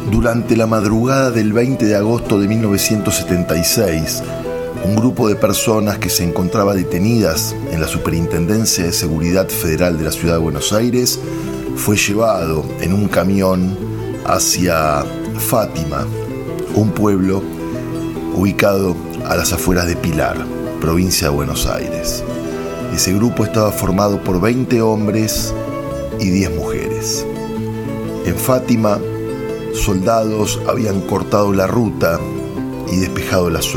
Durante la madrugada del 20 de agosto de 1976, un grupo de personas que se encontraba detenidas en la Superintendencia de Seguridad Federal de la Ciudad de Buenos Aires fue llevado en un camión hacia Fátima, un pueblo ubicado a las afueras de Pilar, provincia de Buenos Aires. Ese grupo estaba formado por 20 hombres y 10 mujeres. En Fátima, soldados habían cortado la ruta y despejado la zona.